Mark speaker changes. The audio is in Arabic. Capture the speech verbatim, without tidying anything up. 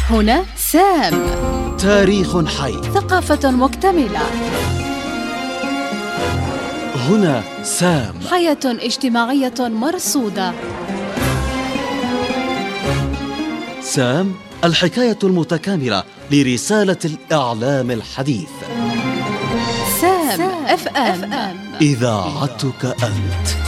Speaker 1: هنا سام.
Speaker 2: تاريخ حي.
Speaker 1: ثقافة مكتملة.
Speaker 2: هنا سام.
Speaker 1: حياة اجتماعية مرصودة.
Speaker 2: سام، الحكاية المتكاملة لرسالة الإعلام الحديث.
Speaker 1: سام اف ام،
Speaker 2: إذاعتك أنت.